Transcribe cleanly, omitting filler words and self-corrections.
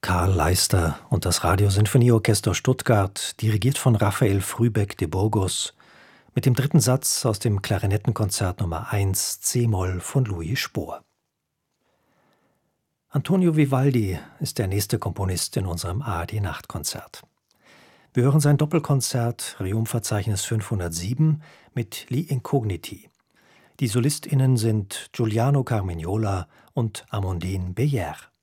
Karl Leister und das Radiosinfonieorchester Stuttgart, dirigiert von Raphael Frühbeck de Burgos, mit dem dritten Satz aus dem Klarinettenkonzert Nummer 1 c-Moll von Louis Spohr. Antonio Vivaldi ist der nächste Komponist in unserem ARD-Nachtkonzert. Wir hören sein Doppelkonzert Requiem-Verzeichnis 507 mit Li Incogniti. Die SolistInnen sind Giuliano Carmignola und Amandine Beyer.